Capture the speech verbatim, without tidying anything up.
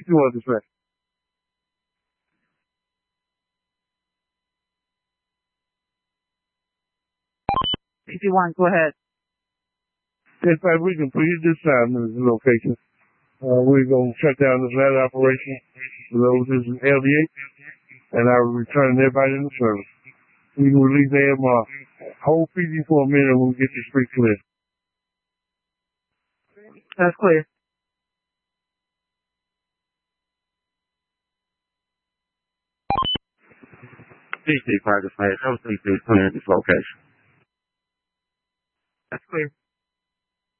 fifty-one dispatch. fifty-one, go ahead. Dispatch, we completed this time in this location. Uh, we're going to shut down this ladder operation for those who's in L D A, and I will return everybody in the service. We can release them, uh, hold Fiji for a minute and we'll get the street clear. That's clear. D C Park Dispatch, I'm C C clearing this location. That's clear.